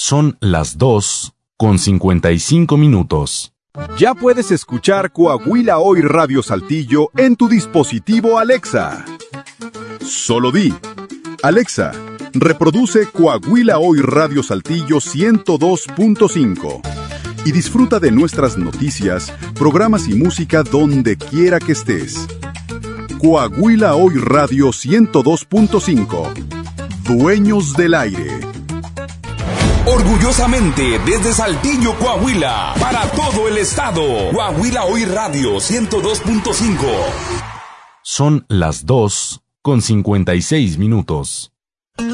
Son las 2:55. Ya puedes escuchar Coahuila Hoy Radio Saltillo en tu dispositivo Alexa. Solo di: Alexa, reproduce Coahuila Hoy Radio Saltillo 102.5 y disfruta de nuestras noticias, programas y música donde quiera que estés. Coahuila Hoy Radio 102.5. Dueños del aire. Orgullosamente desde Saltillo, Coahuila, para todo el estado. Coahuila Hoy Radio 102.5. Son las 2:56.